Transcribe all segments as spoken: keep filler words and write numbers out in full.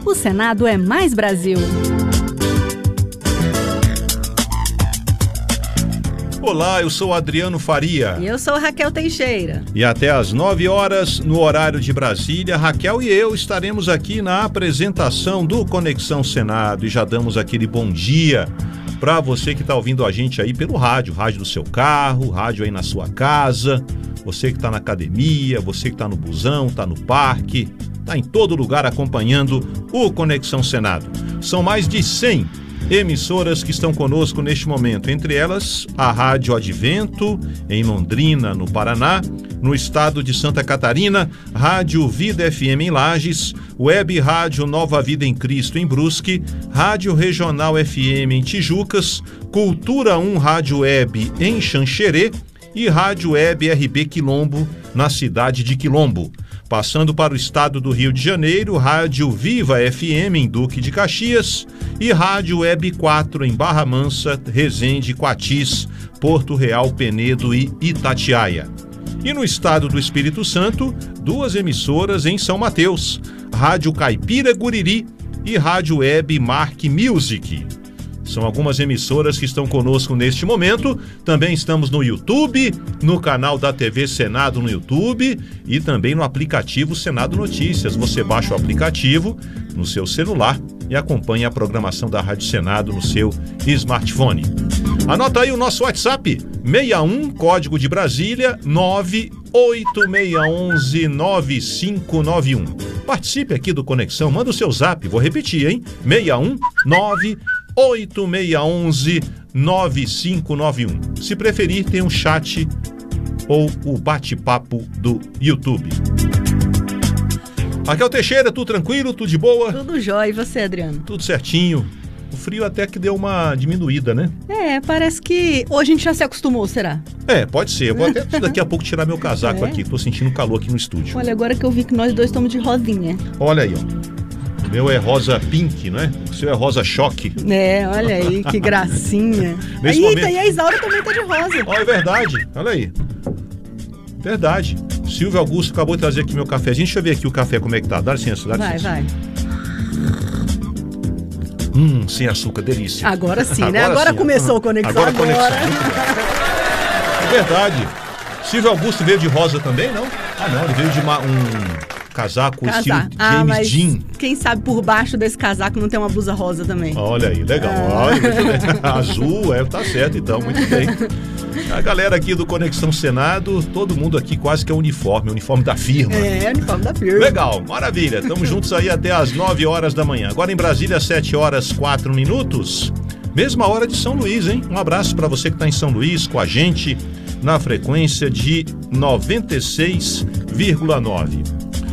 O Senado é mais Brasil. Olá, eu sou Adriano Faria. E eu sou Raquel Teixeira. E até às nove horas, no horário de Brasília, Raquel e eu estaremos aqui na apresentação do Conexão Senado. E já damos aquele bom dia para você que está ouvindo a gente aí pelo rádio. Rádio do seu carro, rádio aí na sua casa. Você que está na academia, você que está no busão, está no parque. Está em todo lugar acompanhando o Conexão Senado. São mais de cem emissoras que estão conosco neste momento, entre elas a Rádio Advento, em Londrina, no Paraná, no estado de Santa Catarina, Rádio Vida F M em Lages, Web Rádio Nova Vida em Cristo em Brusque, Rádio Regional F M em Tijucas, Cultura um Rádio Web em Xanxerê e Rádio Web R B Quilombo, na cidade de Quilombo. Passando para o estado do Rio de Janeiro, Rádio Viva F M em Duque de Caxias e Rádio Web quatro em Barra Mansa, Resende, Quatis, Porto Real, Penedo e Itatiaia. E no estado do Espírito Santo, duas emissoras em São Mateus, Rádio Caipira Guriri e Rádio Web Mark Music. São algumas emissoras que estão conosco neste momento. Também estamos no YouTube, no canal da T V Senado no YouTube e também no aplicativo Senado Notícias. Você baixa o aplicativo no seu celular e acompanha a programação da Rádio Senado no seu smartphone. Anota aí o nosso WhatsApp, seis um, código de Brasília, nove oito seis um um nove cinco nove um. Participe aqui do Conexão, manda o seu zap, vou repetir, hein? seis um nove oito seis um um nove cinco nove um. Se preferir, tem um chat ou o bate-papo do YouTube. Raquel Teixeira, tudo tranquilo, tudo de boa? Tudo jóia, e você, Adriano? Tudo certinho. O frio até que deu uma diminuída, né? É, parece que hoje a gente já se acostumou, será? É, pode ser. Eu vou até daqui a pouco tirar meu casaco é? aqui, tô sentindo calor aqui no estúdio. Olha, agora que eu vi que nós dois estamos de rosinha. Olha aí, ó. O meu é rosa pink, não é? O seu é rosa choque. É, olha aí, que gracinha. Nesse Eita, momento... e a Isaura também tá de rosa. Ó, é verdade, olha aí. Verdade. Silvio Augusto acabou de trazer aqui meu cafezinho. Deixa eu ver aqui o café, como é que tá. Dá licença, dá licença. Vai, vai. Hum, sem açúcar, delícia. Agora sim, né? Agora, agora sim. Começou o Conexão. Agora, agora. Conexão. É verdade. Silvio Augusto veio de rosa também, não? Ah, não, ele veio de uma, um... casaco, Casaco. estilo ah, James mas Dean. Quem sabe por baixo desse casaco não tem uma blusa rosa também. Olha aí, legal. Ah. Olha, muito bem. Azul, é, tá certo então, muito bem. A galera aqui do Conexão Senado, todo mundo aqui quase que é uniforme, uniforme da firma. É, uniforme da firma. Legal, maravilha. Estamos juntos aí até às nove horas da manhã. Agora em Brasília, sete horas, quatro minutos. Mesma hora de São Luís, hein? Um abraço para você que está em São Luís com a gente na frequência de noventa e seis vírgula nove.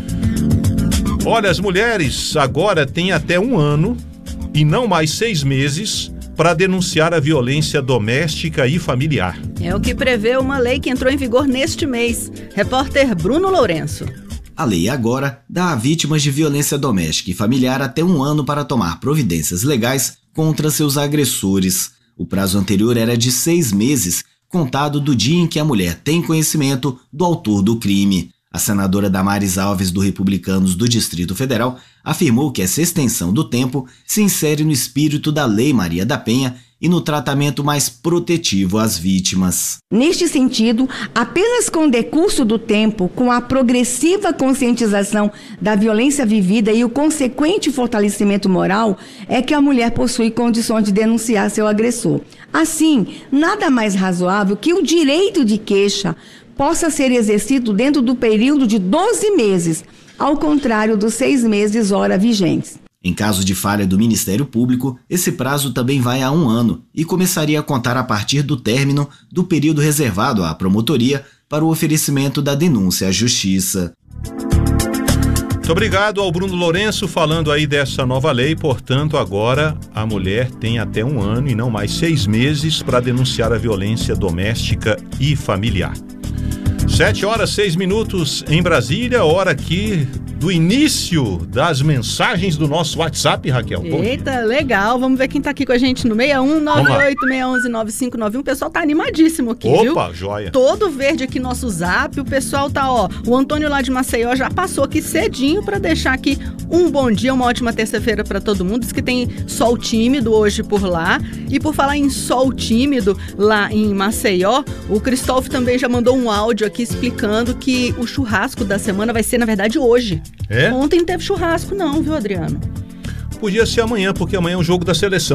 Olha, as mulheres agora têm até um ano e não mais seis meses para denunciar a violência doméstica e familiar. É o que prevê uma lei que entrou em vigor neste mês. Repórter Bruno Lourenço. A lei agora dá a vítimas de violência doméstica e familiar até um ano para tomar providências legais contra seus agressores. O prazo anterior era de seis meses, contado do dia em que a mulher tem conhecimento do autor do crime. A senadora Damares Alves, do Republicanos do Distrito Federal, afirmou que essa extensão do tempo se insere no espírito da Lei Maria da Penha e no tratamento mais protetivo às vítimas. Neste sentido, apenas com o decurso do tempo, com a progressiva conscientização da violência vivida e o consequente fortalecimento moral, é que a mulher possui condições de denunciar seu agressor. Assim, nada mais razoável que o direito de queixa possa ser exercido dentro do período de doze meses, ao contrário dos seis meses ora vigentes. Em caso de falha do Ministério Público, esse prazo também vai a um ano e começaria a contar a partir do término do período reservado à promotoria para o oferecimento da denúncia à Justiça. Muito obrigado ao Bruno Lourenço falando aí dessa nova lei. Portanto, agora a mulher tem até um ano e não mais seis meses para denunciar a violência doméstica e familiar. Sete horas, seis minutos em Brasília, hora que do início das mensagens do nosso WhatsApp, Raquel. Bom Eita, dia. legal. Vamos ver quem tá aqui com a gente no seis um nove oito seis um um nove cinco nove um. O pessoal tá animadíssimo aqui, Opa, viu? Opa, joia. Todo verde aqui nosso zap. O pessoal tá, ó, o Antônio lá de Maceió já passou aqui cedinho pra deixar aqui um bom dia, uma ótima terça-feira pra todo mundo. Diz que tem sol tímido hoje por lá. E por falar em sol tímido lá em Maceió, o Cristóvão também já mandou um áudio aqui explicando que o churrasco da semana vai ser, na verdade, hoje. É? Ontem não teve churrasco não, viu, Adriano? Podia ser amanhã, porque amanhã é o jogo da seleção.